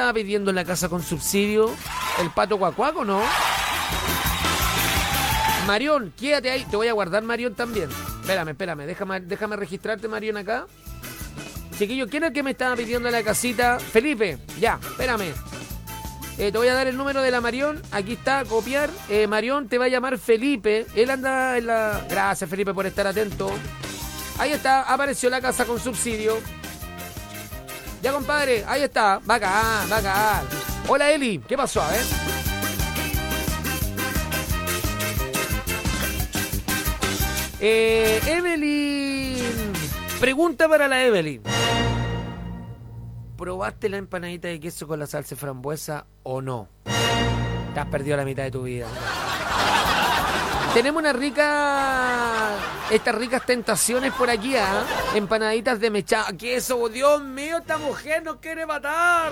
estaba pidiendo en la casa con subsidio? ¿El pato cuacuaco, no? Marión, quédate ahí. Te voy a guardar, Marión, también. Espérame. Déjame registrarte, Marión, acá. Chiquillo, ¿quién es el que me estaba pidiendo en la casita? Felipe, ya, espérame. Te voy a dar el número de la Marión. Aquí está, copiar. Marión, te va a llamar Felipe. Él anda en la... Gracias, Felipe, por estar atento. Ahí está, apareció la casa con subsidio. Ya, compadre, ahí está. Bacán. Hola, Eli. ¿Qué pasó? A ver. Evelyn. Pregunta para la Evelyn. ¿Probaste la empanadita de queso con la salsa de frambuesa o no? Te has perdido la mitad de tu vida. Tenemos estas ricas tentaciones por aquí, ¿ah? Empanaditas de mechada. Queso, Dios mío, esta mujer nos quiere matar.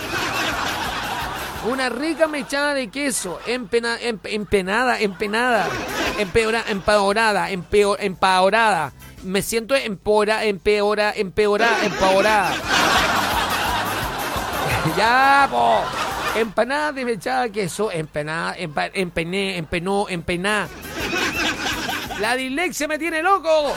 Una rica mechada de queso, empanada. Me siento empeorada. Ya, po. Empanada de mechada de queso, empená. La dislexia me tiene loco.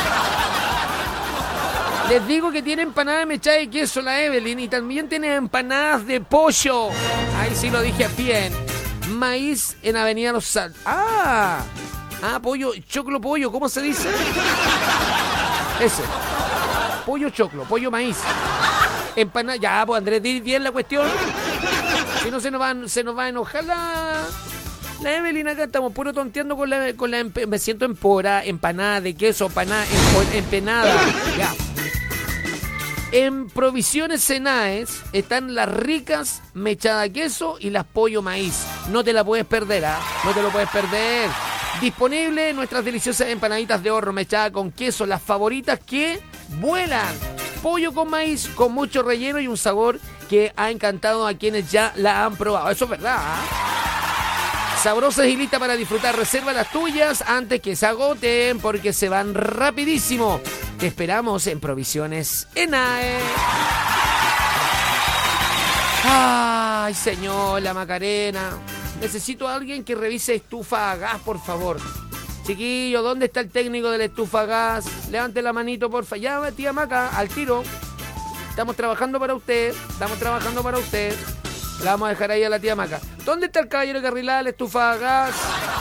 Les digo que tiene empanada de mechada de queso la Evelyn y también tiene empanadas de pollo. Ahí sí lo dije bien. Maíz en Avenida Los Sal. Pollo, choclo pollo, ¿cómo se dice? Ese. Pollo choclo, pollo maíz. Empanada, ya, pues Andrés, di bien la cuestión. Si no se nos va a enojar la Evelyn acá. Estamos puro tonteando con la me siento empanada de queso, empanada. Ya. En Provisiones Senaes están las ricas mechada de queso y las pollo maíz. No te la puedes perder, No te lo puedes perder. Disponible nuestras deliciosas empanaditas de horno mechada con queso, las favoritas que vuelan. Pollo con maíz, con mucho relleno y un sabor que ha encantado a quienes ya la han probado. Eso es verdad, Sabrosas y listas para disfrutar. Reserva las tuyas antes que se agoten porque se van rapidísimo. Te esperamos en Provisiones Enae. Ay, señor, la Macarena. Necesito a alguien que revise estufa a gas, por favor. Chiquillo, ¿dónde está el técnico de la estufa a gas? Levante la manito, porfa. Ya, tía Maca, al tiro. Estamos trabajando para usted. La vamos a dejar ahí a la tía Maca. ¿Dónde está el caballero que arregla la estufa a gas?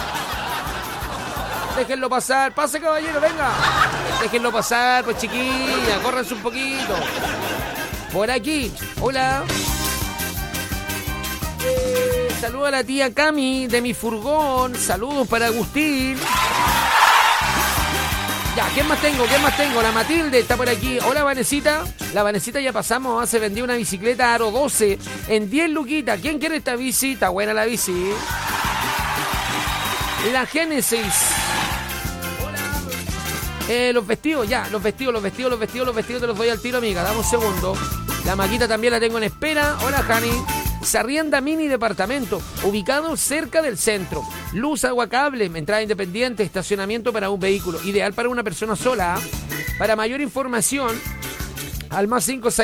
Déjenlo pasar. Pase, caballero, venga. Déjenlo pasar, pues, chiquilla. Córranse un poquito. Por aquí. Hola. Saludo a la tía Cami de mi furgón. Saludos para Agustín. Ya, ¿quién más tengo? La Matilde está por aquí. Hola, Vanesita. La Vanesita ya pasamos. Se vendió una bicicleta Aro 12 en 10 luquitas. ¿Quién quiere esta bici? Está buena la bici. La Génesis. Hola. Los vestidos te los doy al tiro, amiga. Dame un segundo. La Maquita también la tengo en espera. Hola, Jani. Sarrienda Mini Departamento, ubicado cerca del centro. Luz, agua, cable, entrada independiente, estacionamiento para un vehículo. Ideal para una persona sola. Para mayor información, al más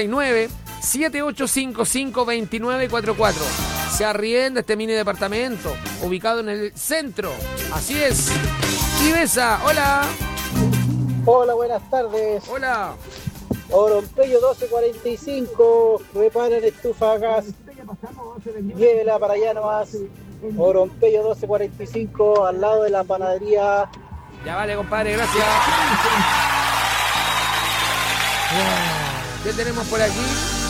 569-7855-2944. Se arrienda este mini departamento, ubicado en el centro. Así es. Ibesa, hola. Hola, buenas tardes. Hola. Orompeyo 1245, reparan estufa a gas. Llévela para allá nomás. Orompeyo 1245, al lado de la panadería. Ya vale, compadre, gracias. ¿Qué tenemos por aquí?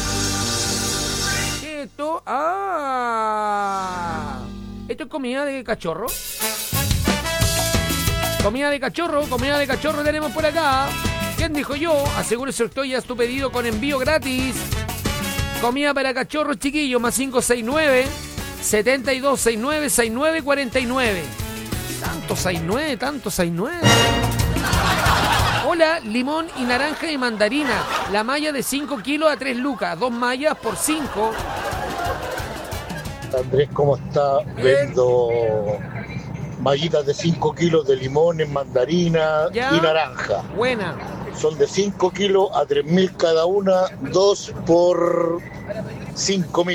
¿Qué es esto? ¿Esto es comida de cachorro? Comida de cachorro tenemos por acá. ¿Quién dijo yo? Asegúrese usted ya tu pedido con envío gratis. Comida para cachorros, chiquillos, más 569-7269-6949. Tanto 69. Hola, limón y naranja y mandarina. La malla de 5 kilos a 3 lucas. 2 mallas por 5. Andrés, ¿cómo está? Vendo mallitas de 5 kilos de limón en mandarina y naranja. Buena. Son de 5 kilos a 3.000 cada una, 2 por 5.000.